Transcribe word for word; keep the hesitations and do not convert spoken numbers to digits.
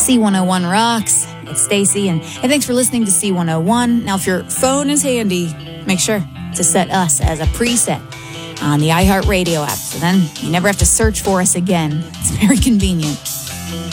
C one oh one rocks. It's Stacy, and hey, thanks for listening to C one oh one. Now, if your phone is handy, make sure to set us as a preset on the iHeartRadio app, so then you never have to search for us again. It's very convenient.